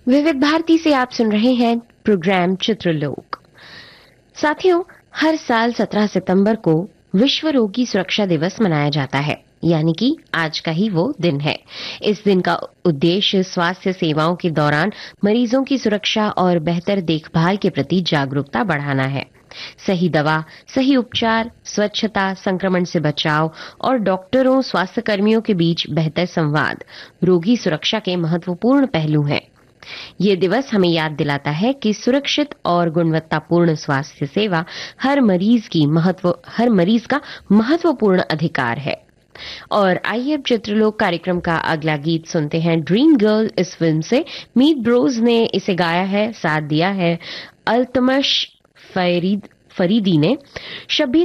विविध भारती से आप सुन रहे हैं प्रोग्राम चित्रलोक। साथियों, हर साल 17 सितंबर को विश्व रोगी सुरक्षा दिवस मनाया जाता है, यानी कि आज का ही वो दिन है। इस दिन का उद्देश्य स्वास्थ्य सेवाओं के दौरान मरीजों की सुरक्षा और बेहतर देखभाल के प्रति जागरूकता बढ़ाना है। सही दवा, सही उपचार, स्वच्छता, संक्रमण से बचाव और डॉक्टरों, स्वास्थ्य कर्मियों के बीच बेहतर संवाद रोगी सुरक्षा के महत्वपूर्ण पहलू हैं। ये दिवस हमें याद दिलाता है कि सुरक्षित और गुणवत्तापूर्ण स्वास्थ्य सेवा हर मरीज का महत्वपूर्ण अधिकार है। और आइए अब चित्रलोक कार्यक्रम का अगला गीत सुनते हैं। ड्रीम गर्ल इस फिल्म से मीत ब्रोज ने इसे गाया है, साथ दिया है अल्तमश फरीदी ने। शब्बीर